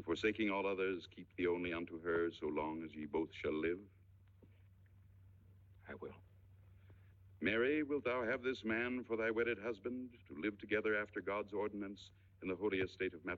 forsaking all others, keep thee only unto her so long as ye both shall live? I will. Mary, wilt thou have this man for thy wedded husband, to live together after God's ordinance in the holy estate of matrimony?